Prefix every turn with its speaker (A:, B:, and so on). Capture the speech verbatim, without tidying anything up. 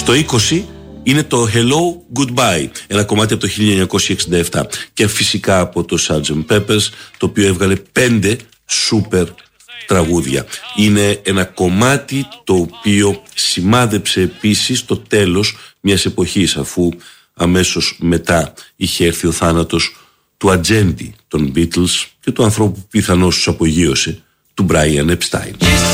A: Στο είκοσι είναι το Hello Goodbye, ένα κομμάτι από το χίλια εννιακόσια εξήντα επτά, και φυσικά από το σάρτζεντ Peppers, το οποίο έβγαλε πέντε σούπερ τραγούδια. Είναι ένα κομμάτι το οποίο σημάδεψε επίσης το τέλος μιας εποχής, αφού αμέσως μετά είχε έρθει ο θάνατος του ατζέντη των Beatles και του ανθρώπου που πιθανώς τους απογείωσε, του Brian Epstein.